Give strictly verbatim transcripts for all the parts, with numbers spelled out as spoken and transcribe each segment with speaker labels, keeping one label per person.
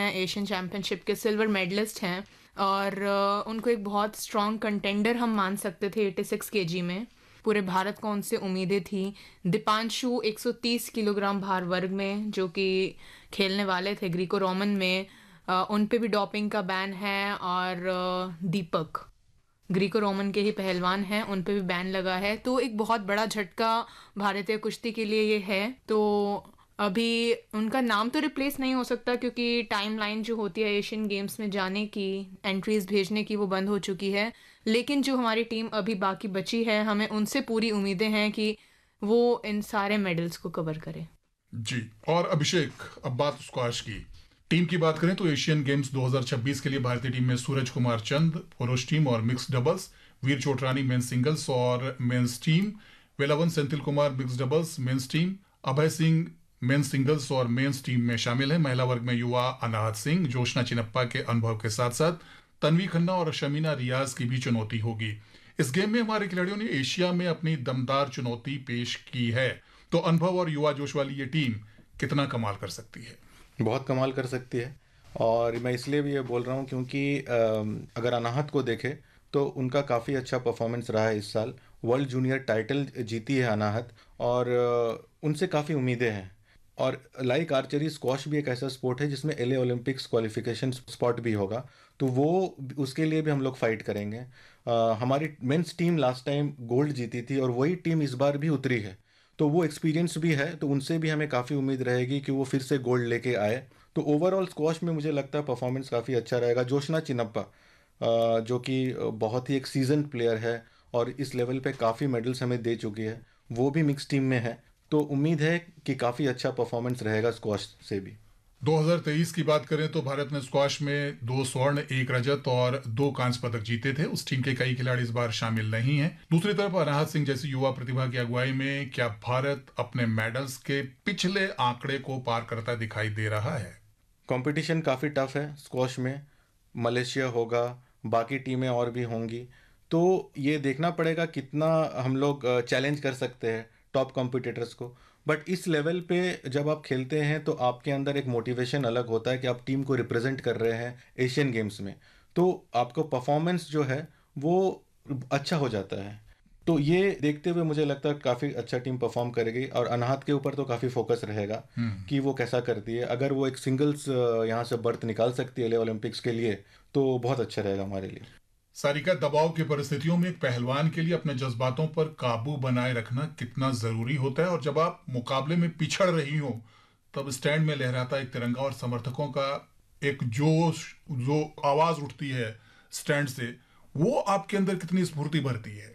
Speaker 1: हैं, Asian championship के silver medallist हैं और uh, उनको एक बहुत स्ट्रॉन्ग कंटेंडर हम मान सकते थे छियासी केजी में। पूरे भारत को उनसे उम्मीदें थी। दीपांशु एक सौ तीस किलोग्राम भार वर्ग में जो कि खेलने वाले थे ग्रीको रोमन में, uh, उन पे भी डोपिंग का बैन है और uh, दीपक ग्रीको रोमन के ही पहलवान हैं, उन पे भी बैन लगा है। तो एक बहुत बड़ा झटका भारतीय कुश्ती के लिए ये है। तो अभी उनका नाम तो रिप्लेस नहीं हो सकता क्योंकि टाइमलाइन जो होती है एशियन गेम्स में जाने की, एंट्रीज भेजने की, वो बंद हो चुकी है। लेकिन जो हमारी टीम अभी बाकी बची है, हमें उनसे पूरी उम्मीदें हैं कि वो इन सारे मेडल्स को कवर करे।
Speaker 2: जी। और अभिषेक, अब बात स्क्वाश की टीम की बात करें तो एशियन गेम्स दो हज़ार छब्बीस के लिए भारतीय टीम में सूरज कुमार चंद पुरुष टीम और मिक्स डबल्स, वीर चोटरानी मेंस सिंगल्स और men's team, Velavan Senthil Kumar mix doubles men's team, Abhay Singh men's singles और मेंस टीम में शामिल है। महिला वर्ग में युवा अनाहत सिंह, जोशना चिनप्पा के अनुभव के साथ साथ तन्वी खन्ना और शमीना रियाज की भी चुनौती होगी। इस गेम में हमारे खिलाड़ियों ने एशिया में अपनी दमदार चुनौती पेश की है, तो अनुभव और युवा जोश वाली ये टीम कितना कमाल कर सकती है?
Speaker 3: बहुत कमाल कर सकती है। और मैं इसलिए भी ये बोल रहा हूँ क्योंकि अगर अनाहत को देखें तो उनका काफ़ी अच्छा परफॉर्मेंस रहा है इस साल। वर्ल्ड जूनियर टाइटल जीती है अनाहत और उनसे काफ़ी उम्मीदें हैं। और लाइक आर्चरी, स्क्वॉश भी एक ऐसा स्पोर्ट है जिसमें एलए ओलंपिक्स क्वालिफिकेशन स्पॉट भी होगा, तो वो उसके लिए भी हम लोग फाइट करेंगे। आ, हमारी men's team last time gold जीती थी और वही टीम इस बार भी उतरी है, तो वो एक्सपीरियंस भी है, तो उनसे भी हमें काफ़ी उम्मीद रहेगी कि वो फिर से गोल्ड लेके आए। तो ओवरऑल स्क्वॉश में मुझे लगता है परफॉर्मेंस काफ़ी अच्छा रहेगा। जोशना चिनप्पा जो कि बहुत ही एक सीजन प्लेयर है और इस लेवल पे काफ़ी मेडल्स हमें दे चुकी है, वो भी मिक्स टीम में है, तो उम्मीद है कि काफ़ी अच्छा परफॉर्मेंस रहेगा स्क्वॉश से भी।
Speaker 2: दो हज़ार तेईस की बात करें तो भारत ने स्क्वॉश में दो स्वर्ण, एक रजत और दो कांस्य पदक जीते थे। उस टीम के कई खिलाड़ी इस बार शामिल नहीं हैं। दूसरी तरफ अनाहत सिंह जैसी युवा प्रतिभा की अगुवाई में क्या भारत अपने मेडल्स के पिछले आंकड़े को पार करता दिखाई दे रहा है?
Speaker 3: कंपटीशन काफ़ी टफ है स्क्वॉश में। मलेशिया होगा, बाकी टीमें और भी होंगी, तो ये देखना पड़ेगा कितना हम लोग चैलेंज कर सकते हैं टॉप कॉम्पिटिटर्स को। बट इस लेवल पे जब आप खेलते हैं तो आपके अंदर एक मोटिवेशन अलग होता है कि आप टीम को रिप्रेजेंट कर रहे हैं एशियन गेम्स में, तो आपको परफॉर्मेंस जो है वो अच्छा हो जाता है। तो ये देखते हुए मुझे लगता है काफ़ी अच्छा टीम परफॉर्म करेगी और अनाहत के ऊपर तो काफ़ी फोकस रहेगा कि वो कैसा करती है। अगर वो एक सिंगल्स यहाँ से बर्थ निकाल सकती है ओलंपिक्स के लिए तो बहुत अच्छा रहेगा हमारे लिए।
Speaker 2: सारिका, दबाव की परिस्थितियों में एक पहलवान के लिए अपने जज्बातों पर काबू बनाए रखना कितना जरूरी होता है, और जब आप मुकाबले में पिछड़ रही हो तब स्टैंड में लहराता एक तिरंगा और समर्थकों का एक जोश, जो आवाज उठती है स्टैंड से, वो आपके अंदर कितनी स्फूर्ति भरती है?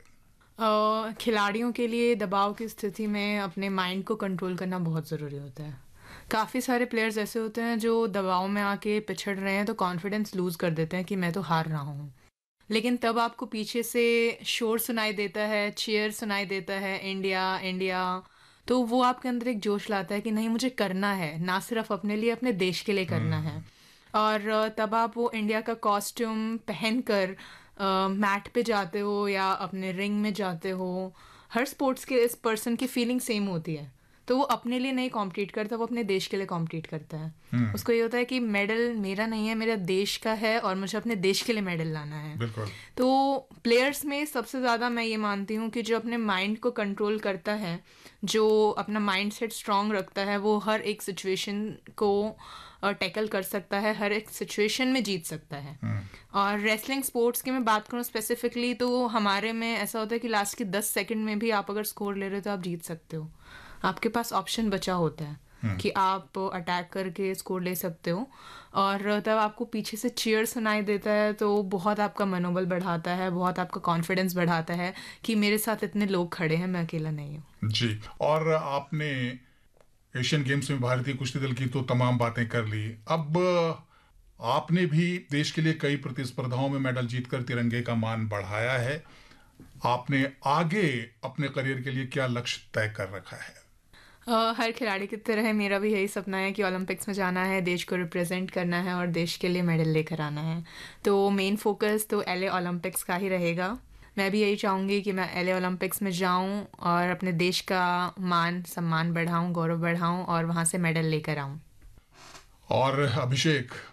Speaker 1: uh, खिलाड़ियों के लिए दबाव की स्थिति में अपने माइंड को कंट्रोल करना बहुत ज़रूरी होता है। काफ़ी सारे प्लेयर्स ऐसे होते हैं जो दबाव में आके पिछड़ रहे हैं तो कॉन्फिडेंस लूज़ कर देते हैं कि मैं तो हार रहा हूँ, लेकिन तब आपको पीछे से शोर सुनाई देता है, चीयर सुनाई देता है, इंडिया इंडिया, तो वो आपके अंदर एक जोश लाता है कि नहीं, मुझे करना है, ना सिर्फ अपने लिए, अपने देश के लिए करना है। और तब आप वो इंडिया का कॉस्ट्यूम पहनकर मैट पे जाते हो या अपने रिंग में जाते हो। हर स्पोर्ट्स के इस पर्सन की फीलिंग सेम होती है, तो वो अपने लिए नहीं कॉम्पीट करता, वो अपने देश के लिए कॉम्पीट करता है। उसको ये होता है कि मेडल मेरा नहीं है, मेरा देश का है और मुझे अपने देश के लिए मेडल लाना है।
Speaker 2: बिल्कुल।
Speaker 1: तो प्लेयर्स में सबसे ज़्यादा मैं ये मानती हूँ कि जो अपने माइंड को कंट्रोल करता है, जो अपना माइंड सेट स्ट्रांग रखता है, वो हर एक सिचुएशन को टैकल कर सकता है, हर एक सिचुएशन में जीत सकता है। और रेसलिंग स्पोर्ट्स की मैं बात करूँ स्पेसिफिकली, तो हमारे में ऐसा होता है कि लास्ट के दस सेकंड में भी आप अगर स्कोर ले रहे हो तो आप जीत सकते हो। आपके पास ऑप्शन बचा होता है कि आप अटैक करके स्कोर ले सकते हो, और तब आपको पीछे से चीयर सुनाई देता है तो बहुत आपका मनोबल बढ़ाता है, बहुत आपका कॉन्फिडेंस बढ़ाता है कि मेरे साथ इतने लोग खड़े हैं, मैं अकेला नहीं हूँ।
Speaker 2: जी। और आपने एशियन गेम्स में भारतीय कुश्ती दल की तो तमाम बातें कर ली, अब आपने भी देश के लिए कई प्रतिस्पर्धाओं में मेडल जीतकर तिरंगे का मान बढ़ाया है। आपने आगे अपने करियर के लिए क्या लक्ष्य तय कर रखा है?
Speaker 1: Uh, हर खिलाड़ी की तरह मेरा भी यही सपना है कि ओलंपिक्स में जाना है, देश को रिप्रेजेंट करना है और देश के लिए मेडल लेकर आना है। तो मेन फोकस तो एलए ओलंपिक्स का ही रहेगा। मैं भी यही चाहूँगी कि मैं एलए ओलंपिक्स में जाऊँ और अपने देश का मान सम्मान बढ़ाऊँ, गौरव बढ़ाऊँ और वहाँ से मेडल लेकर आऊँ।
Speaker 2: और अभिषेक,